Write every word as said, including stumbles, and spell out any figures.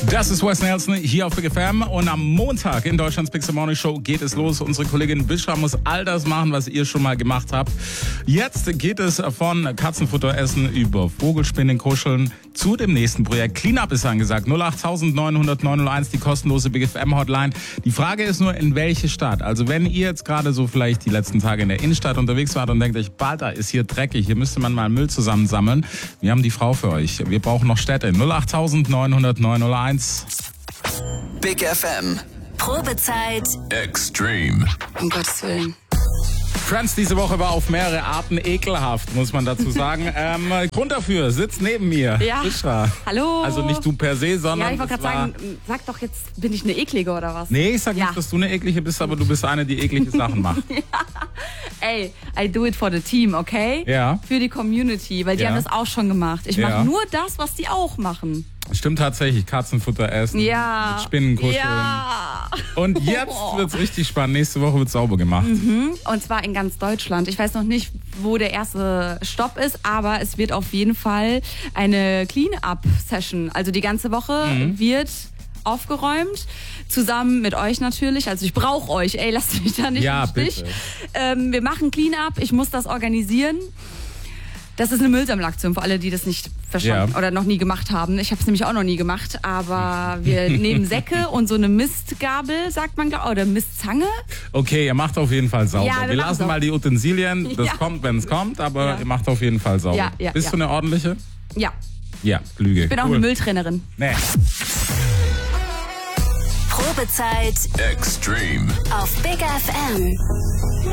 Das ist Wes Nelson hier auf Big F M und am Montag in Deutschlands Big Morning Show geht es los. Unsere Kollegin Bischa muss all das machen, was ihr schon mal gemacht habt. Jetzt geht es von Katzenfutter essen über Vogelspinnen kuscheln zu dem nächsten Projekt. Cleanup ist angesagt. null acht neun null null neun null eins, die kostenlose Big F M Hotline. Die Frage ist nur, in welche Stadt? Also wenn ihr jetzt gerade so vielleicht die letzten Tage in der Innenstadt unterwegs wart und denkt euch, Balta, ist hier dreckig, hier müsste man mal Müll zusammensammeln. Wir haben die Frau für euch. Wir brauchen noch Städte. null acht neun null null neun null eins. Big F M. Probezeit Extreme. Um Gottes Willen. Friends diese Woche war auf mehrere Arten ekelhaft, muss man dazu sagen. ähm, Grund dafür sitzt neben mir. Ja. Bischa. Hallo. Also nicht du per se, sondern. Ja, ich wollte gerade sagen, sag doch jetzt, bin ich eine Eklige oder was? Nee, ich sag ja. nicht, dass du eine Eklige bist, aber du bist eine, die eklige Sachen macht. Ja. Ey, I do it for the team, okay? Ja. Für die Community, weil die Ja. haben das auch schon gemacht. Ich Ja. mache nur das, was die auch machen. Stimmt tatsächlich, Katzenfutter essen, Ja. mit Spinnen kuscheln. Ja. Und jetzt wird's richtig spannend. Nächste Woche wird sauber gemacht. Mhm. Und zwar in ganz Deutschland. Ich weiß noch nicht, wo der erste Stopp ist, aber es wird auf jeden Fall eine Clean-Up-Session. Also die ganze Woche Mhm. wird aufgeräumt, zusammen mit euch natürlich. Also ich brauche euch, ey, lasst mich da nicht Ja, im Stich. bitte. Ähm, wir machen Clean-Up, ich muss das organisieren. Das ist eine Müllsammelaktion für alle, die das nicht verstanden Ja. oder noch nie gemacht haben. Ich habe es nämlich auch noch nie gemacht, aber wir nehmen Säcke und so eine Mistgabel, sagt man, glaub- oder Mistzange. Okay, ihr macht auf jeden Fall sauber. Ja, wir wir machen lassen sauber. mal die Utensilien. Das Ja. kommt, wenn es kommt, aber Ja. ihr macht auf jeden Fall sauber. Ja, ja, Bist ja. du eine ordentliche? Ja, Ja, Lüge. ich bin auch cool. eine Mülltrainerin. Nee. Probezeit Extreme. auf Big F M.